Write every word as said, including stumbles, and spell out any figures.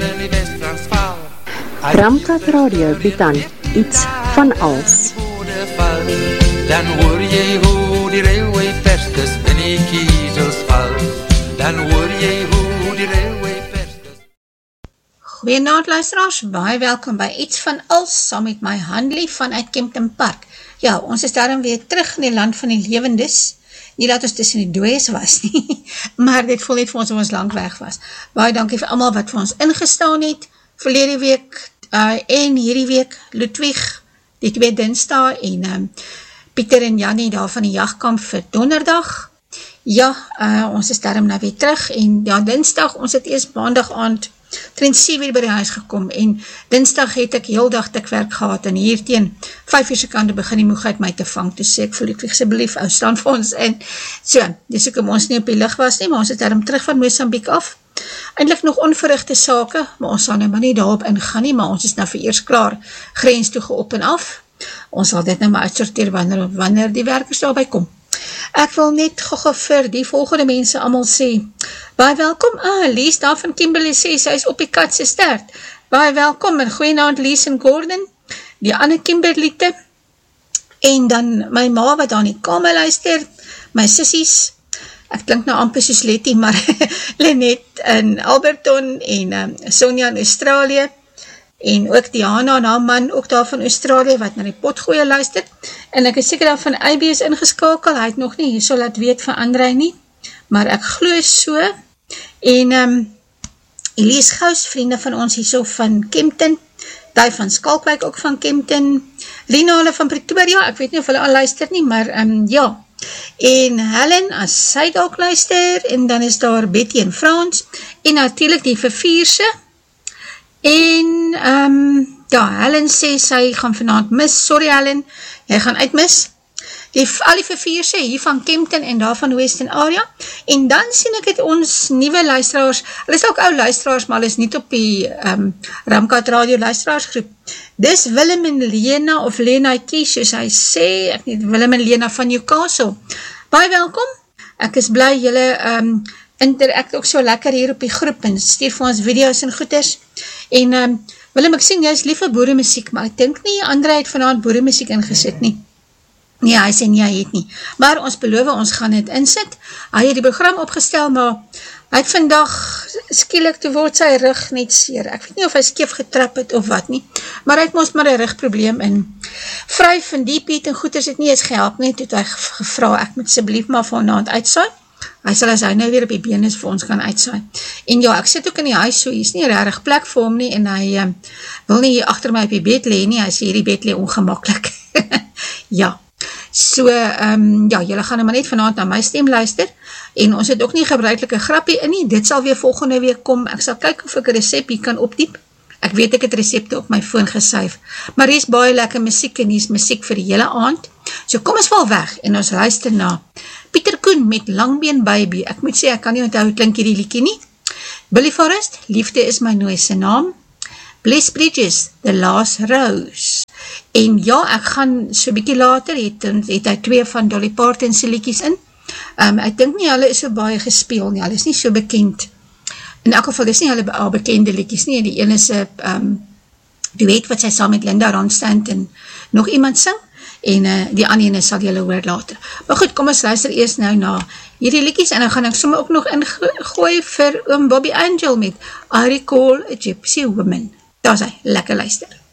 in die West-Transvaal. Ramkat Radio bied aan iets van als. Dan hoor jy hoe die railway-perstes in die kiezels val. Dan hoor jy hoe die railway-perstes... Goeienaand luisteraars, baie welkom by iets van als, saam met my Hanlie vanuit Kempton Park. Ja, ons is daarom weer terug in die land van die lewendes. Nie dat ons tussen die dooies was nie, maar dit voel net vir ons of ons lang weg was. Baie dankie vir almal wat vir ons ingestaan het, verlede week uh, en hierdie week, Ludwig, die twee Dinsdae en um, Pieter en Jannie daar van die jachtkamp vir donderdag. Ja, uh, ons is daarom nou weer terug en ja, Dinsdag, ons het eers maandag aand trend sewe by die huis gekom en Dinsdag het ek heel dag tik werk gehad en hier teen vyf uur se kante begin die moegheid my te vang, toe sê ek vir Ludwig asseblief, ou staan vir ons in. So, dis ook om ons nie op die lig was nie, maar ons het daarom terug van Mosambik af. Eindelijk nog onverrichte sake, maar ons sal nou maar nie daarop ingaan nie, maar ons is nou vir eers klaar, grens toe geop en af. Ons sal dit nou maar uitsorteer wanneer, wanneer die werkers daarby kom. Ek wil net gogge vir die volgende mense allemaal sê, baie welkom, ah, Lies daar van Kimberley sê, sy is op die katse stert, baie welkom, en goeienaand Lies en Gordon, die ander Kimberleyte, en dan my ma wat aan die kamer luister, my sissies, ek klink nou amper soos Letty, maar Lynette in Alberton, en um, Sonja in Australië, en ook Diana en haar man, ook daar van Australië, wat na die potgooie luister, en ek is seker daar van I B is ingeskakel, hy het nog nie, hier so laat weet van Andrei nie, maar ek glo so, en um, Elise Gous, vriende van ons hier so van Kempton, die van Skalkwyk ook van Kempton, Lina hulle van Pretoria, ek weet nie of hulle al luister nie, maar um, ja, en Helen, as sy ook luister, en dan is daar Betty en Frans, en natuurlijk die vervierse, en um, ja, Helen sê sy gaan vanavond mis, sorry Helen, jy gaan uitmis, die, al die vervierse hier van Kempton en daar van Western Area, en dan sien ek het ons nieuwe luisteraars, hulle is ook ou luisteraars, maar hulle is niet op die um, Ramkat Radio luisteraarsgroep, dis Willem en Lena, of Lena Kies, soos hy sê, ek nie, Willem en Lena van Newcastle, baie welkom, ek is blij, julle um, interact ook so lekker hier op die groep, en stuur vir ons video's en goeders, en um, Willem, ek sien, jy is lief vir boeremusiek, maar ek dink nie, André het vanavond boeremusiek ingesit nie, nee, hy sê nie, hy het nie, maar ons beloof, ons gaan het insit, hy het die program opgestel, maar hy het vandag skielik toe word sy rug net seer, ek weet nie of hy skeef getrap het of wat nie, maar hy het ons maar een rugprobleem en Vryf en die Piet en goeders het nie eens gehelp nie, toe het hy gevra, ek moet asseblief maar vanavond uitsaai, hy sal as hy nou weer op die been is vir ons gaan uitsaai. En ja, ek sit ook in die huis, so hy is nie rarig plek vir hom nie, en hy um, wil nie hier achter my op die bed lee nie, hy sê hierdie bed lee ongemakkelijk. Ja, so, um, ja, jylle gaan nou maar net vanavond na my stem luister, en ons het ook nie gebruikelike grappie in nie, dit sal weer volgende week kom, ek sal kyk of ek een recept hier kan opdiep, ek weet ek het recepte op my phone gesuif, maar hier is baie lekker muziek, en hier is muziek vir die hele aand, so kom ons val weg, en ons luister na Pieter Koen met Langbeen Baby, ek moet sê, ek kan nie onthou, klink hierdie liekie nie, Billy Forrest, Liefde is my nooise naam, Bless Bridges, The Last Rose, en ja, ek gaan so bykie later, het, het hy twee van Dolly Parton se liekies in, um, ek dink nie, hulle is so baie gespeel nie, hulle is nie so bekend, in elk geval is nie hulle al bekende liekies nie, die ene is um, duet wat sy saam met Linda Ronstadt en nog iemand sing, en uh, die ander ene sal julle hoor later. Maar goed, kom ons luister eers nou na hierdie liedjies, en dan gaan ek sommer ook nog ingooi vir oom Bobby Angel met I Recall a Gypsy Woman. Daar is hy, lekker luister.